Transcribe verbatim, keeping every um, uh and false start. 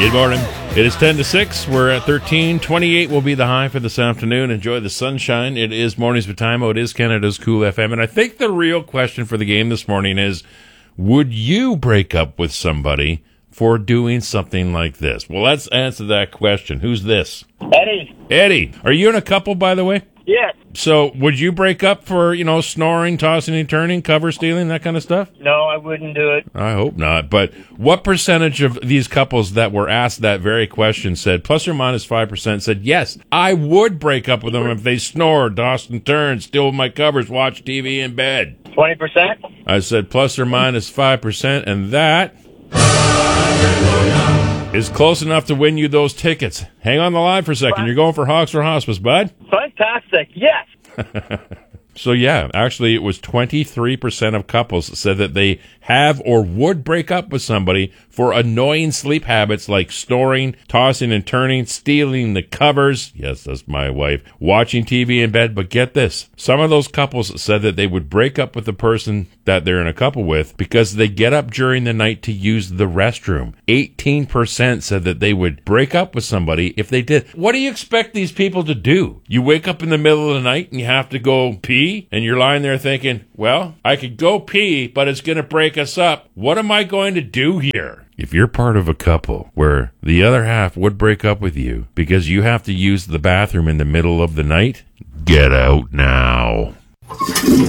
Good morning. It is ten to six. We're at thirteen. twenty-eight will be the high for this afternoon. Enjoy the sunshine. It is Mornings with Time. It is Canada's Cool F M. And I think the real question for the game this morning is, would you break up with somebody for doing something like this? Well, let's answer that question. Who's this? Eddie. Eddie. Are you in a couple, by the way? Yes. So would you break up for, you know, snoring, tossing and turning, cover stealing, that kind of stuff? No, I wouldn't do it. I hope not. But what percentage of these couples that were asked that very question said, plus or minus five percent, said, yes, I would break up with them if they snore, toss and turn, steal my covers, watch T V in bed? twenty percent? I said plus or minus five percent, and that is close enough to win you those tickets. Hang on the line for a second. You're going for Hawks for Hospice, bud? Fantastic. Yes. So, yeah, actually, it was twenty-three percent of couples said that they have or would break up with somebody for annoying sleep habits like snoring, tossing and turning, stealing the covers. Yes, that's my wife. Watching T V in bed. But get this. Some of those couples said that they would break up with the person that they're in a couple with because they get up during the night to use the restroom. eighteen percent said that they would break up with somebody if they did. What do you expect these people to do? You wake up in the middle of the night and you have to go pee? And you're lying there thinking, well, I could go pee, but it's going to break us up. What am I going to do here? If you're part of a couple where the other half would break up with you because you have to use the bathroom in the middle of the night, get out now.